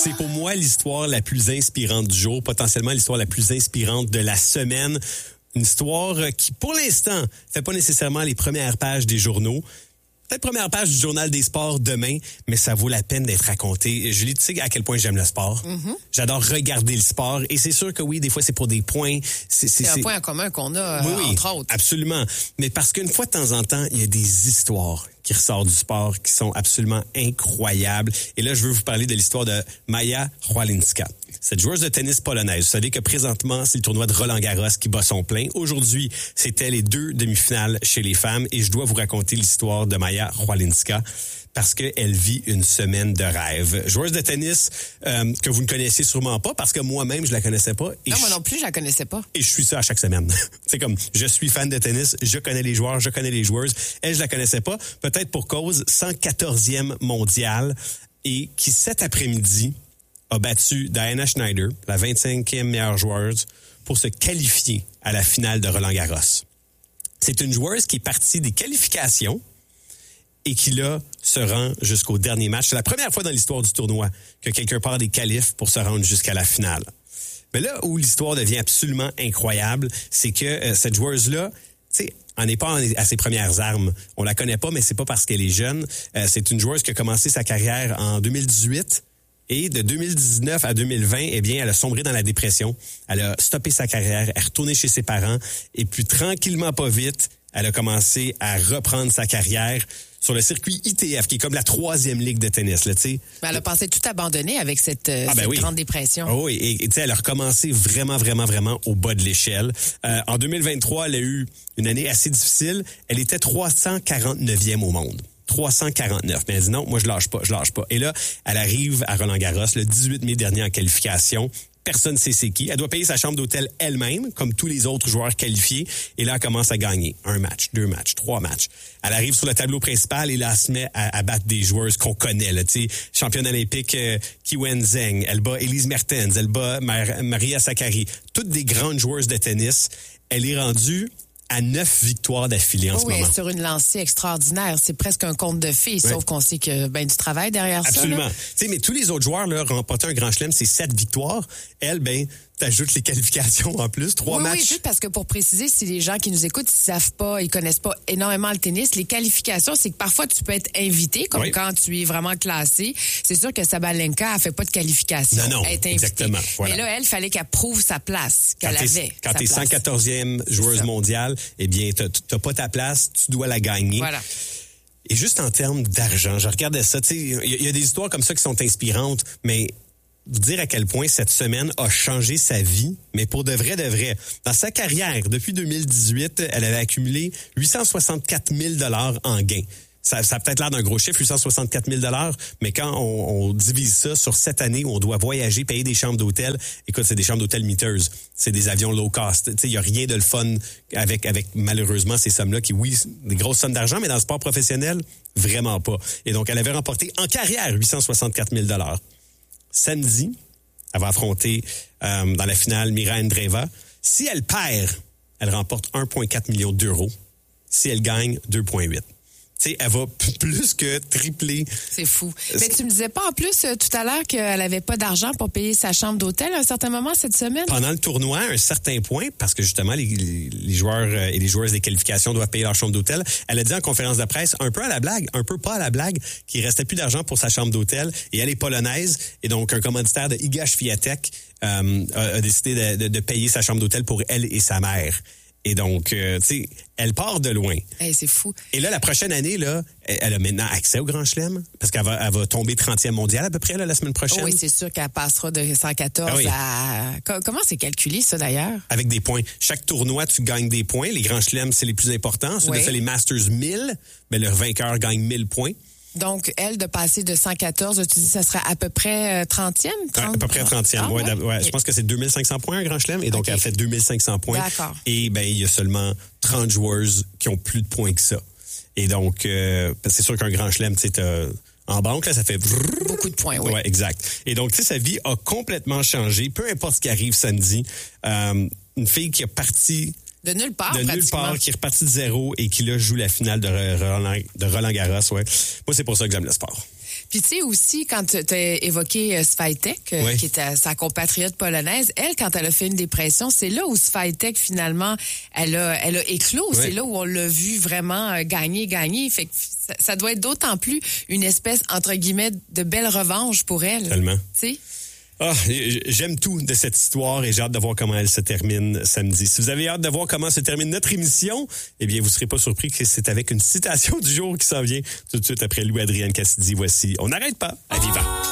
C'est pour moi l'histoire la plus inspirante du jour, potentiellement l'histoire la plus inspirante de la semaine. Une histoire qui, pour l'instant, fait pas nécessairement les premières pages des journaux. Peut-être première page du Journal des sports demain, mais ça vaut la peine d'être raconté. Julie, tu sais à quel point j'aime le sport. Mm-hmm. J'adore regarder le sport. Et c'est sûr que oui, des fois, c'est pour des points. C'est un point en commun qu'on a, oui, entre autres. Absolument. Mais parce qu'une fois de temps en temps, il y a des histoires qui ressortent du sport qui sont absolument incroyables. Et là, je veux vous parler de l'histoire de Maja Chwalinska. Cette joueuse de tennis polonaise. Vous savez que présentement, c'est le tournoi de Roland-Garros qui bat son plein. Aujourd'hui, c'était les 2 demi-finales chez les femmes et je dois vous raconter l'histoire de Maja Chwalinska parce qu'elle vit une semaine de rêve. Joueuse de tennis que vous ne connaissez sûrement pas parce que moi-même, je la connaissais pas. Non, moi non plus, je la connaissais pas. Et je suis ça à chaque semaine. C'est comme, je suis fan de tennis, je connais les joueurs, je connais les joueuses. Elle, je la connaissais pas. Peut-être pour cause 114e mondiale et qui, cet après-midi, a battu Diana Schneider, la 25e meilleure joueuse, pour se qualifier à la finale de Roland-Garros. C'est une joueuse qui est partie des qualifications et qui, là, se rend jusqu'au dernier match. C'est la première fois dans l'histoire du tournoi que quelqu'un part des qualifs pour se rendre jusqu'à la finale. Mais là où l'histoire devient absolument incroyable, c'est que cette joueuse-là, tu sais, en n'est pas à ses premières armes. On la connaît pas, mais c'est pas parce qu'elle est jeune. C'est une joueuse qui a commencé sa carrière en 2018. Et de 2019 à 2020, eh bien, elle a sombré dans la dépression. Elle a stoppé sa carrière, elle est retournée chez ses parents. Et puis, tranquillement, pas vite, elle a commencé à reprendre sa carrière sur le circuit ITF, qui est comme la 3e ligue de tennis, là, tu sais. Elle a pensé tout abandonner avec cette oui. grande dépression. Oh oui, et tu sais, elle a recommencé vraiment au bas de l'échelle. En 2023, elle a eu une année assez difficile. Elle était 349e au monde. 349. Mais elle dit non, moi je lâche pas. Et là, elle arrive à Roland-Garros le 18 mai dernier en qualification. Personne ne sait c'est qui. Elle doit payer sa chambre d'hôtel elle-même, comme tous les autres joueurs qualifiés. Et là, elle commence à gagner 1 match, 2 matchs, 3 matchs. Elle arrive sur le tableau principal et là, elle se met à battre des joueuses qu'on connaît. Là, tu sais, championne olympique Kiwen Zheng. Elle bat Elise Mertens. Elle bat Maria Sakkari. Toutes des grandes joueuses de tennis. Elle est rendue à 9 victoires d'affilée en ce moment. Oui, sur une lancée extraordinaire. C'est presque un conte de fées, sauf qu'on sait qu'il y a ben du travail derrière Absolument. ça. Absolument. Mais tous les autres joueurs là, remporté un grand chelem, c'est 7 victoires. Elle, t'ajoutes les qualifications en plus, 3 matchs. Oui, juste parce que pour préciser, si les gens qui nous écoutent, ils savent pas, ils connaissent pas énormément le tennis, les qualifications, c'est que parfois tu peux être invité, comme quand tu es vraiment classé. C'est sûr que Sabalenka, elle fait pas de qualification. Non, elle est invitée. Exactement. Voilà. Mais là, elle, fallait qu'elle prouve sa place, qu'elle avait. Quand t'es 114e joueuse mondiale, eh bien, t'as pas ta place, tu dois la gagner. Voilà. Et juste en termes d'argent, je regardais ça, tu sais, il y a des histoires comme ça qui sont inspirantes, mais vous dire à quel point cette semaine a changé sa vie, mais pour de vrai. Dans sa carrière, depuis 2018, elle avait accumulé 864 000 $ en gains. Ça a peut-être l'air d'un gros chiffre, 864 000 $, mais quand on divise ça sur 7 années où on doit voyager, payer des chambres d'hôtel, écoute, c'est des chambres d'hôtel miteuses, c'est des avions low cost. Tu sais, il y a rien de le fun avec malheureusement ces sommes-là qui, oui, des grosses sommes d'argent, mais dans le sport professionnel, vraiment pas. Et donc, elle avait remporté en carrière 864 000 $. Samedi, elle va affronter dans la finale Mira Andreeva. Si elle perd, elle remporte 1,4 million d'euros. Si elle gagne, 2,8. Tu sais, elle va plus que tripler. C'est fou. Mais tu me disais pas en plus tout à l'heure qu'elle avait pas d'argent pour payer sa chambre d'hôtel à un certain moment cette semaine? Pendant le tournoi, à un certain point, parce que justement, les joueurs et les joueuses des qualifications doivent payer leur chambre d'hôtel, elle a dit en conférence de presse, un peu à la blague, un peu pas à la blague, qu'il restait plus d'argent pour sa chambre d'hôtel. Et elle est polonaise. Et donc, un commanditaire de Iga Świątek a décidé de payer sa chambre d'hôtel pour elle et sa mère. Et donc, tu sais, elle part de loin. Hey, c'est fou. Et là, la prochaine année, là, elle a maintenant accès au Grand Chelem, parce qu'elle va tomber 30e mondiale à peu près là, la semaine prochaine. Oui, c'est sûr qu'elle passera de 114 à... Comment c'est calculé, ça, d'ailleurs? Avec des points. Chaque tournoi, tu gagnes des points. Les Grands Chelems, c'est les plus importants. Ensuite de ça, les Masters 1000, le vainqueur gagne 1000 points. Donc, elle, de passer de 114, tu dis ça serait à peu près 30e? À peu près 30e, ouais. Je pense que c'est 2500 points un Grand Chelem, et donc elle fait 2500 points. D'accord. Et il y a seulement 30 joueuses qui ont plus de points que ça. Et donc, c'est sûr qu'un Grand Chelem, tu sais, en banque, là, ça fait... Beaucoup de points, oui. Ouais, exact. Et donc, tu sais, sa vie a complètement changé, peu importe ce qui arrive samedi. Une fille qui est partie... De nulle part, qui est reparti de zéro et qui, là, joue la finale de Roland-Garros, ouais. Moi, c'est pour ça que j'aime le sport. Puis tu sais aussi, quand tu as évoqué Swiatek, qui était sa compatriote polonaise, elle, quand elle a fait une dépression, c'est là où Swiatek, finalement, elle a éclos. Oui. C'est là où on l'a vu vraiment gagner. Fait que ça doit être d'autant plus une espèce, entre guillemets, de belle revanche pour elle. Tellement. Tu sais? Ah, j'aime tout de cette histoire et j'ai hâte de voir comment elle se termine samedi. Si vous avez hâte de voir comment se termine notre émission, eh bien, vous ne serez pas surpris que c'est avec une citation du jour qui s'en vient tout de suite après Louis-Adrienne Cassidy. Voici « On n'arrête pas » à Viva.